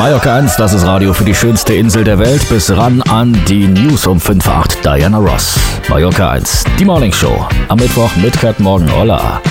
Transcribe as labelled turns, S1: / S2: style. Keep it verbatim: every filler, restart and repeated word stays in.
S1: Mallorca eins, das ist Radio für die schönste Insel der Welt. Bis ran an die News um fünf Uhr acht. Diana Ross. Mallorca eins, die Morning Show. Am Mittwoch mit Kat Morgen. Hola.